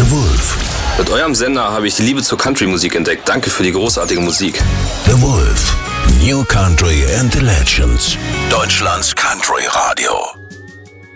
The Wolf. Mit eurem Sender habe ich die Liebe zur Country-Musik entdeckt. Danke für die großartige Musik. The Wolf. New Country and the Legends. Deutschlands Country Radio.